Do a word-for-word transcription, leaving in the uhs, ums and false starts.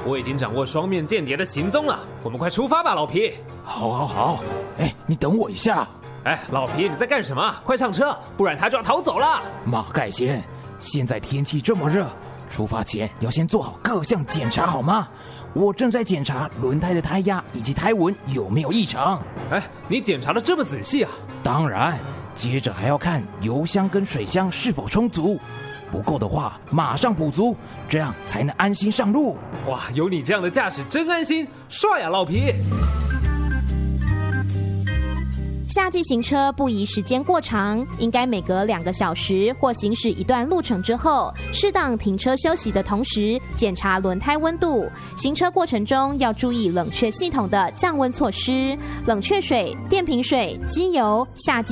我已经掌握双面间谍的行踪了，我们快出发吧，老皮。 好，好，好。哎，你等我一下。 哎，老皮，你在干什么？快上车，不然他就要逃走了。 马盖先，现在天气这么热，出发前要先做好各项检查，好吗？我正在检查轮胎的胎压以及胎纹有没有异常。 哎，你检查得这么仔细啊？ 当然，接着还要看油箱跟水箱是否充足，不够的话马上补足，这样才能安心上路。 哇，有你这样的驾驶真安心，帅啊，老皮！ 夏季行车不宜时间过长，应该每隔两个小时或行驶一段路程之后，适当停车休息的同时，检查轮胎温度。行车过程中要注意冷却系统的降温措施，冷却水、电瓶水、机油、夏季